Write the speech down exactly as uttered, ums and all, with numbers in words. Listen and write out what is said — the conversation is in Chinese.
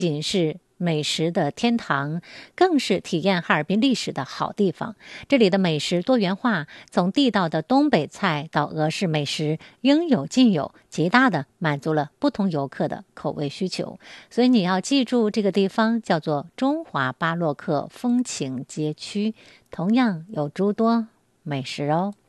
仅是美食的天堂，更是体验哈尔滨历史的好地方。这里的美食多元化，从地道的东北菜到俄式美食，应有尽有，极大的满足了不同游客的口味需求。所以你要记住，这个地方叫做中华巴洛克风情街区，同样有诸多美食哦。